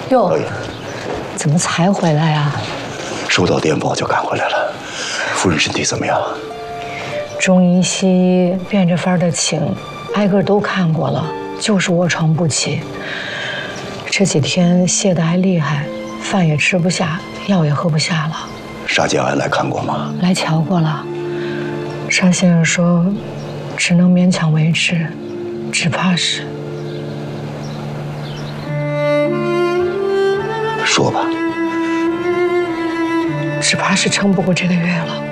哟，怎么才回来呀？ 收到电报就赶回来了。夫人身体怎么样？ 中医西医变着法的请，挨个都看过了，就是卧床不起。这几天泻得还厉害，饭也吃不下，药也喝不下了。 沙建安来看过吗？ 来瞧过了，沙先生说，只能勉强维持，只怕是…… 说吧。 只怕是撑不过这个月了。